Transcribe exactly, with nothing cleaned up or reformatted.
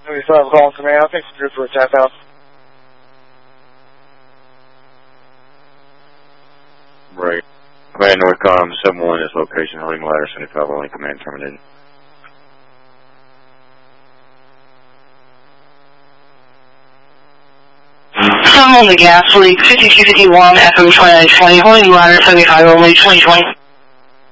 seventy-five calling command. I think it's good for a tap out. Right. Command Northcom seven one is location holding ladder seventy-five only command terminated. Some on the gas leak fifty-two fifty-one F M twenty twenty holding ladder seventy-five only twenty twenty.